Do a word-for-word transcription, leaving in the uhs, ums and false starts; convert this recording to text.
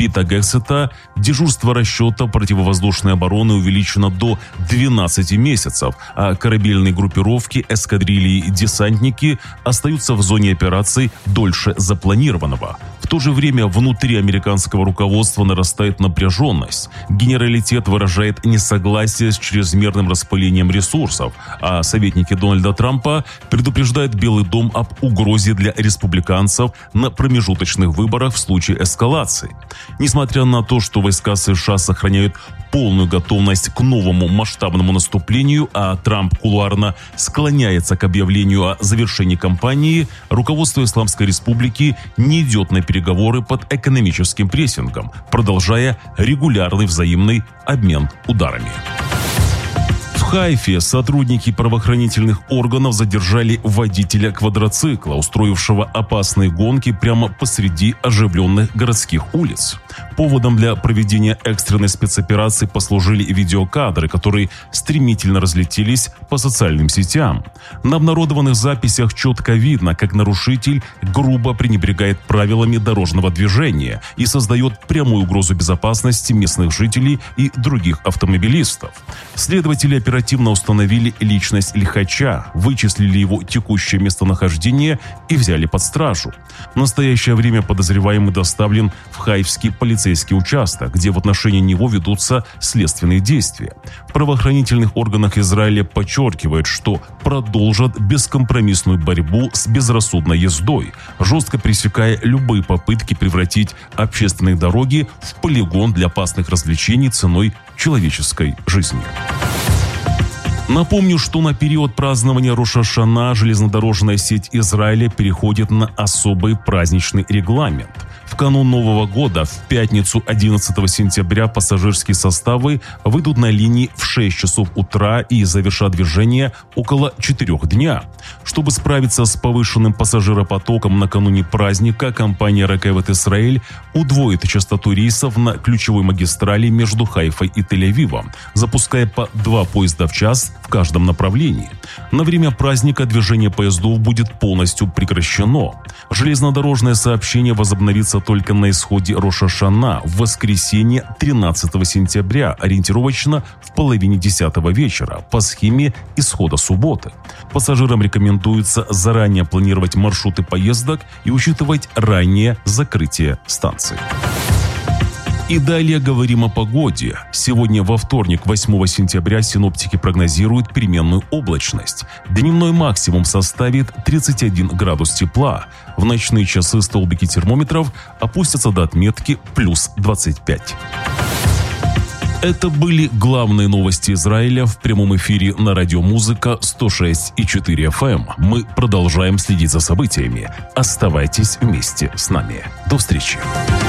Пита Гексета дежурство расчета противовоздушной обороны увеличено до двенадцати месяцев, а корабельные группировки, эскадрильи и десантники остаются в зоне операций дольше запланированного. В то же время внутри американского руководства нарастает напряженность. Генералитет выражает несогласие с чрезмерным распылением ресурсов, а советники Дональда Трампа предупреждают Белый дом об угрозе для республиканцев на промежуточных выборах в случае эскалации. Несмотря на то, что войска США сохраняют полную готовность к новому масштабному наступлению, а Трамп кулуарно склоняется к объявлению о завершении кампании, руководство Исламской Республики не идет на переговоры под экономическим прессингом, продолжая регулярный взаимный обмен ударами. В Хайфе сотрудники правоохранительных органов задержали водителя квадроцикла, устроившего опасные гонки прямо посреди оживленных городских улиц. Поводом для проведения экстренной спецоперации послужили видеокадры, которые стремительно разлетелись по социальным сетям. На обнародованных записях четко видно, как нарушитель грубо пренебрегает правилами дорожного движения и создает прямую угрозу безопасности местных жителей и других автомобилистов. Следователи оперативно установили личность лихача, вычислили его текущее местонахождение и взяли под стражу. В настоящее время подозреваемый доставлен в Хайфский полицейский участок, где в отношении него ведутся следственные действия. В правоохранительных органах Израиля подчеркивают, что продолжат бескомпромиссную борьбу с безрассудной ездой, жестко пресекая любые попытки превратить общественные дороги в полигон для опасных развлечений ценой человеческой жизни. Напомню, что на период празднования Рош ха-Шана железнодорожная сеть Израиля переходит на особый праздничный регламент. В канун Нового года, в пятницу одиннадцатого сентября, пассажирские составы выйдут на линии в шесть часов утра и завершат движение около четырёх дня. Чтобы справиться с повышенным пассажиропотоком накануне праздника, компания Рекевет Исраэль удвоит частоту рейсов на ключевой магистрали между Хайфой и Тель-Авивом, запуская по два поезда в час в каждом направлении. На время праздника движение поездов будет полностью прекращено. Железнодорожное сообщение возобновится только на исходе Рош ха-Шана в воскресенье тринадцатого сентября, ориентировочно в половине десятого вечера, по схеме исхода субботы. Пассажирам рекомендуется заранее планировать маршруты поездок и учитывать раннее закрытие станций. И далее говорим о погоде. Сегодня во вторник, восьмого сентября, синоптики прогнозируют переменную облачность. Дневной максимум составит тридцать один градус тепла. В ночные часы столбики термометров опустятся до отметки плюс двадцать пять. Это были главные новости Израиля в прямом эфире на радио Музыка сто шесть и четыре эф эм. Мы продолжаем следить за событиями. Оставайтесь вместе с нами. До встречи.